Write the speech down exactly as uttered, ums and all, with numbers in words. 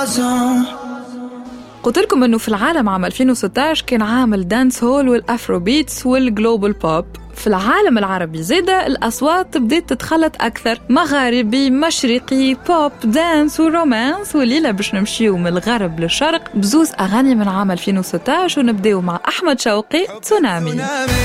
قلت لكم انه في العالم عام ألفين وستة عشر كان عامل دانس هول والافرو بيتس والجلوبال بوب. في العالم العربي زيدا الأصوات بدأت تتخلط أكثر، مغاربي مشرقي بوب دانس ورومانس. وليلة باش نمشيو من الغرب للشرق بزوز أغاني من عام ألفين وستة عشر ونبدأو مع أحمد شوقي تسونامي.